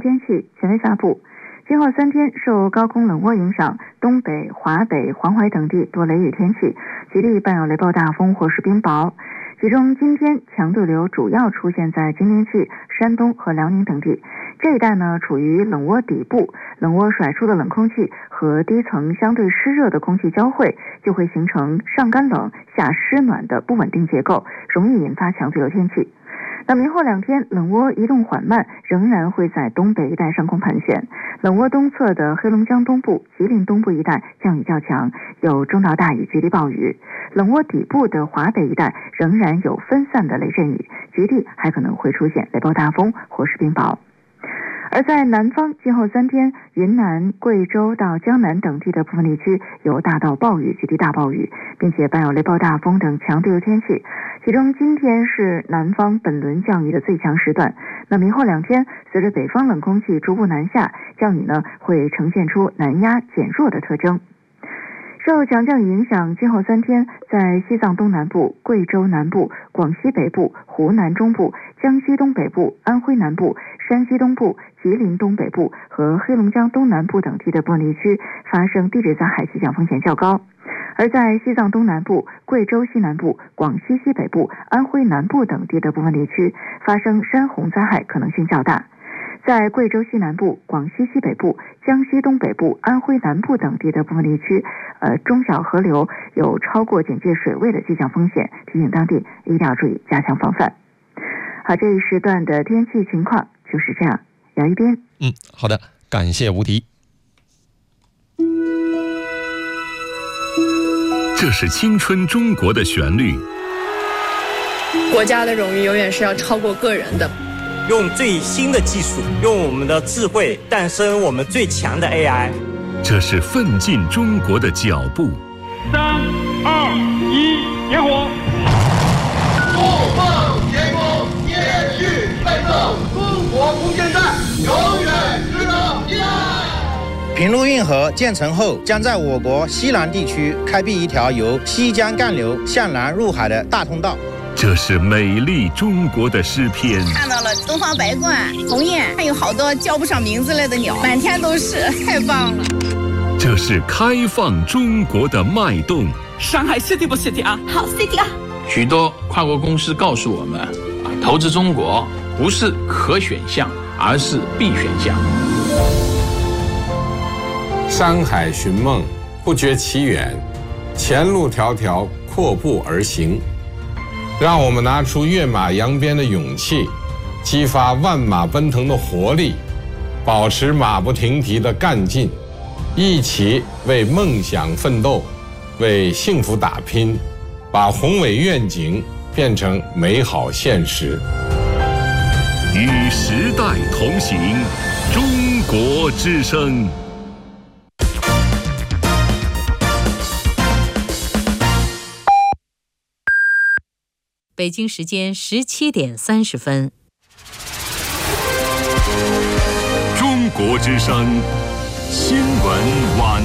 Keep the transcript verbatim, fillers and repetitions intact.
天气权威发布。今后三天受高空冷涡影响，东北、华北、黄淮等地多雷雨天气，局地伴有雷暴大风或是冰雹。其中今天强对流主要出现在京津冀、山东和辽宁等地，这一带呢处于冷涡底部，冷涡甩出的冷空气和低层相对湿热的空气交汇，就会形成上干冷下湿暖的不稳定结构，容易引发强对流天气。那明后两天冷涡移动缓慢，仍然会在东北一带上空盘旋，冷涡东侧的黑龙江东部、吉林东部一带降雨较强，有中到大雨局地暴雨。冷涡底部的华北一带仍然有分散的雷阵雨，局地还可能会出现雷暴大风或是冰雹。而在南方，今后三天，云南、贵州到江南等地的部分地区有大到暴雨、局地大暴雨，并且伴有雷暴大风等强对流天气。其中今天是南方本轮降雨的最强时段。那明后两天，随着北方冷空气逐步南下，降雨呢会呈现出南压减弱的特征。受强降雨影响，今后三天，在西藏东南部、贵州南部、广西北部、湖南中部、江西东北部、安徽南部、山西东部、吉林东北部和黑龙江东南部等地的部分地区发生地质灾害气象风险较高。而在西藏东南部、贵州西南部、广西西北部、安徽南部等地的部分地区发生山洪灾害可能性较大。在贵州西南部、广西西北部、江西东北部、安徽南部等地的部分地区，呃，中小河流有超过警戒水位的气象风险，提醒当地一定要注意加强防范。好，这一时段的天气情况就是这样。姚一边， 嗯，好的，感谢吴迪。 这是青春中国的旋律。 国家的荣誉永远是要超过个人的。 用最新的技术，用我们的智慧诞生我们最强的 A I。 这是奋进中国的脚步。 三二一，点火！ 不放天空，延续奋斗，中国空间站永远值得依赖。 平陆运河建成后，将在我国西南地区开辟一条由西江干流向南入海的大通道。 这是美丽中国的诗篇。 看到了东方白鹳、鸿雁，还有好多叫不上名字来的鸟，满天都是，太棒了。 这是开放中国的脉动。 上海 city 不 city 啊？ 好 city 啊！ 许多跨国公司告诉我们，啊，投资中国不是可选项，而是必选项。 山海寻梦，不觉其远，前路迢迢，阔步而行。让我们拿出跃马扬鞭的勇气，激发万马奔腾的活力，保持马不停蹄的干劲，一起为梦想奋斗，为幸福打拼，把宏伟愿景变成美好现实。 与时代同行，中国之声。 北京时间十七点三十分。 中国之声新闻晚